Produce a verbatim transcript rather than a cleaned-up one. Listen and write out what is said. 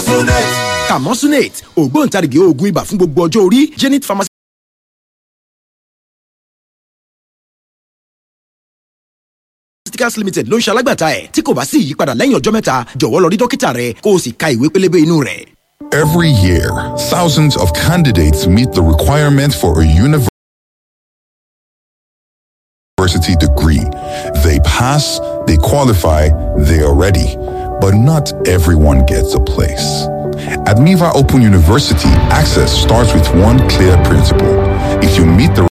Camosunate ògbóǹtarìgì oògùn ibà fún gbogbo ọjọ́ orí. Zenith Pharmacy Limited ló ń ṣalágbàtà ẹ̀. Tí kò bá sí ìyípadà lẹ́yìn ọjọ́ mẹ́ta, jọ̀wọ́ lọ rí dókítà rẹ kó o sì ka ìwé pélébé inú rẹ̀. Every year, thousands of candidates meet the requirement for a university degree. They pass, they qualify, they are ready. But not everyone gets a place. At Miva Open University, access starts with one clear principle. If you meet the